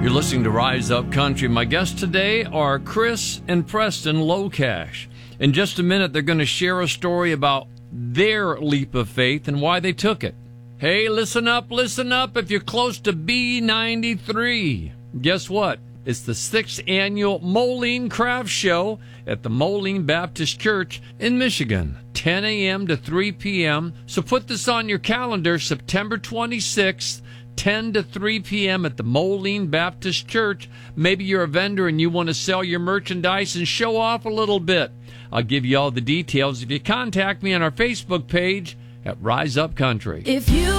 You're listening to Rise Up Country. My guests today are Chris and Preston Locash. In just a minute, they're going to share a story about their leap of faith and why they took it. Hey, listen up. If you're close to B93, guess what? It's the 6th annual Moline Craft Show at the Moline Baptist Church in Michigan, 10 a.m. to 3 p.m. So put this on your calendar, September 26th, 10 to 3 p.m. at the Moline Baptist Church. Maybe you're a vendor and you want to sell your merchandise and show off a little bit. I'll give you all the details if you contact me on our Facebook page at Rise Up Country. If you